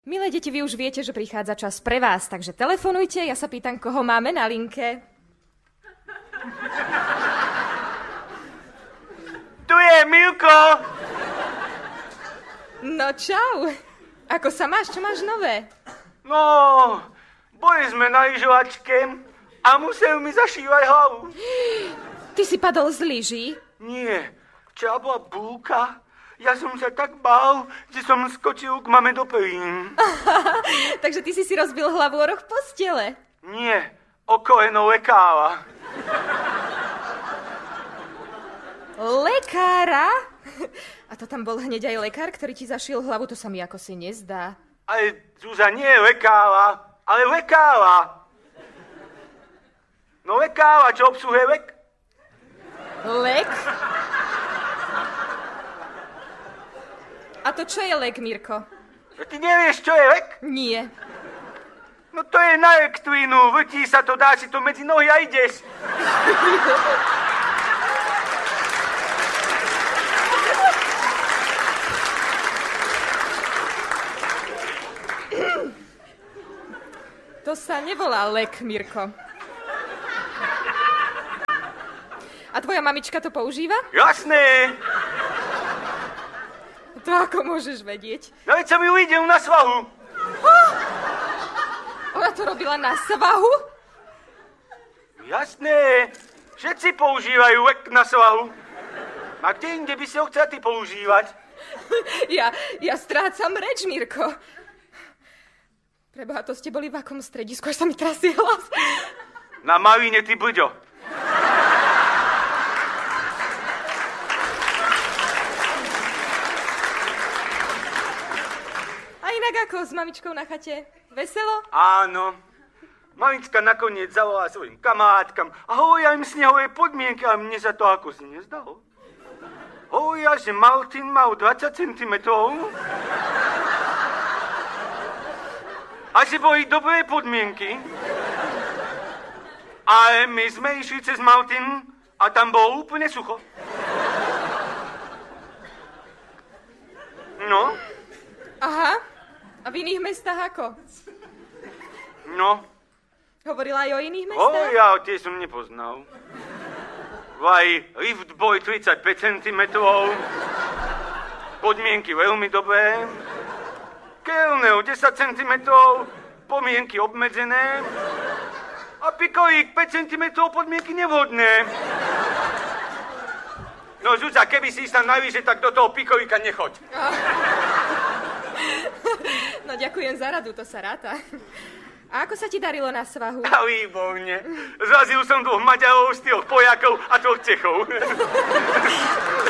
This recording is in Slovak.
Milé deti, vy už viete, že prichádza čas pre vás, takže telefonujte, ja sa pýtam, koho máme na linke. Tu je Milko! No čau, ako sa máš, čo máš nové? No, boli sme na lyžovačke a musel mi zašívať hlavu. Ty si padol z lyží? Nie, včera bola búrka. Ja som sa tak bál, že som skočil k mame do pelín. Takže ty si rozbil hlavu o roh postele. Nie, o koleno lekára. Lekára? A to tam bol hneď aj lekár, ktorý ti zašiel hlavu, to sa mi ako si nezdá. Ale Zúza, nie lekára, ale lekára. No lekára, čo obsluhuje lek? Lek? A to čo je lek, Mirko? Ty nevieš, čo je lek? Nie. No to je na elektrínu, vrtí sa to, dá si to medzi nohy a ideš. To sa nevolá lek, Mirko. A tvoja mamička to používa? Jasné. To ako môžeš vedieť? No veď som ju videl na svahu. Ona to robila na svahu? Jasné. Všetci používajú lek na svahu. A kde inde by si ho chcel ty používať? Ja strácam reč, Mirko. Preboha, to ste boli v akom stredisku, až sa mi trasie hlas. Na Maríne, ty brďo. A inak ako s mamičkou na chate? Veselo? Áno. Mamička nakoniec zavolala svojim kamarátkam a hovoria im snehové podmienky, ale mne sa to ako si nezdalo. Hovoria, že Martin mal 20 cm. A že boli dobré podmienky. Ale my sme išli cez Martin a tam bolo úplne sucho. No. Aha. A v iných mestách ako? No. Hovorila aj o iných mestách? Ja tie som nepoznal. Vaj, lift boj 35 cm. Podmienky veľmi dobré. Kelner 10 cm. Podmienky obmedzené. A pikolík 5 cm. Podmienky nevhodné. No Zuzá, keby si tam najvyššie, tak do toho pikolíka nechoď. No ďakujem za radu, to sa ráta. A ako sa ti darilo na svahu? A výborne. Zrazil som 2 Maďarov, 4 Poliakov a 2 Čechov.